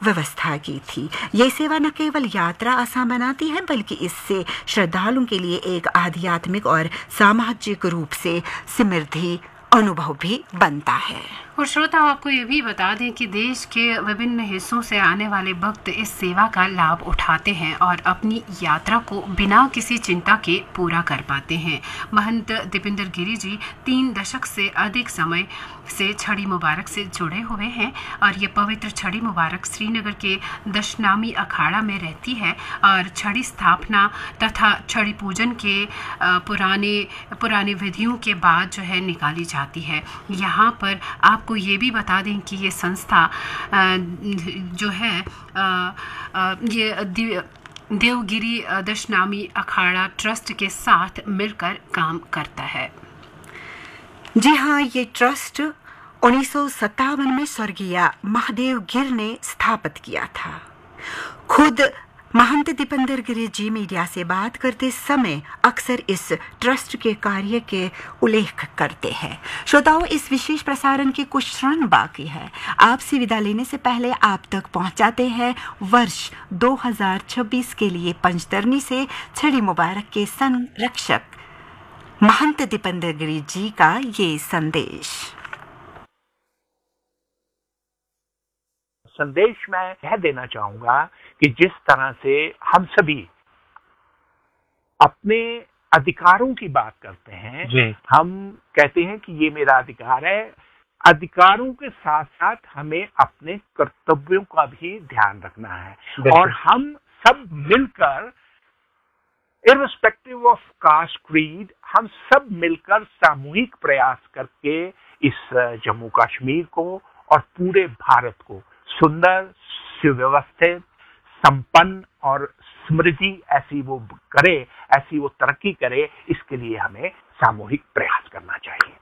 व्यवस्था की थी। ये सेवा न केवल यात्रा आसान बनाती है बल्कि इससे श्रद्धालुओं के लिए एक आध्यात्मिक और सामाजिक रूप से समृद्धि अनुभव भी बनता है। और श्रोता, आपको ये भी बता दें कि देश के विभिन्न हिस्सों से आने वाले भक्त इस सेवा का लाभ उठाते हैं और अपनी यात्रा को बिना किसी चिंता के पूरा कर पाते हैं। महंत दीपेंद्र गिरी जी 3 दशक से अधिक समय से छड़ी मुबारक से जुड़े हुए हैं और ये पवित्र छड़ी मुबारक श्रीनगर के दशनामी अखाड़ा में रहती है और छड़ी स्थापना तथा छड़ी पूजन के पुराने विधियों के बाद जो है निकाली जाती है। यहाँ पर आपको ये भी बता दें कि ये संस्था जो है ये देवगिरी दशनामी अखाड़ा ट्रस्ट के साथ मिलकर काम करता है। जी हाँ, ये ट्रस्ट 1957 में स्वर्गीय महादेव गिर ने स्थापित किया था। खुद महंत दीपेंद्र गिरी जी मीडिया से बात करते समय अक्सर इस ट्रस्ट के कार्य के उल्लेख करते हैं। श्रोताओं, इस विशेष प्रसारण की कुछ क्षण बाकी है। आपसे विदा लेने से पहले आप तक पहुंचाते हैं वर्ष 2026 के लिए पंचतरणी से छड़ी मुबारक के संरक्षक महंत दीपेंद्र गिरी जी का ये संदेश मैं यह देना चाहूंगा कि जिस तरह से हम सभी अपने अधिकारों की बात करते हैं, हम कहते हैं कि ये मेरा अधिकार है, अधिकारों के साथ साथ हमें अपने कर्तव्यों का भी ध्यान रखना है और हम सब मिलकर इर्रिस्पेक्टिव ऑफ कास्ट क्रीड, हम सब मिलकर सामूहिक प्रयास करके इस जम्मू कश्मीर को और पूरे भारत को सुंदर, सुव्यवस्थित, संपन्न और समृद्धि ऐसी वो करे, ऐसी वो तरक्की करे, इसके लिए हमें सामूहिक प्रयास करना चाहिए।